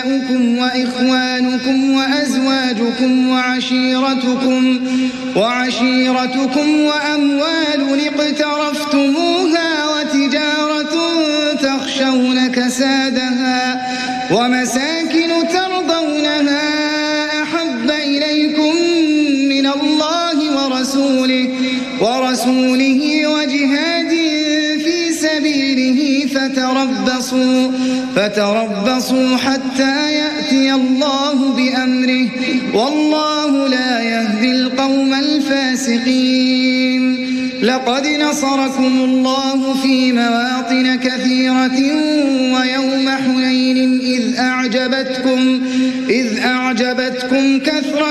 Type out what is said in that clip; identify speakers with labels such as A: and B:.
A: أبناؤكم وإخوانكم وأزواجكم وعشيرتكم وأموال اقترفتموها وتجارة تخشون كسادها ومساكن ترضونها أحب إليكم من الله ورسوله وجهاد في سبيله فتربصوا حتى يأتي الله بأمره والله لا يهدي القوم الفاسقين. لقد نصركم الله في مواطن كثيرة ويوم حنين إذ أعجبتكم كثرة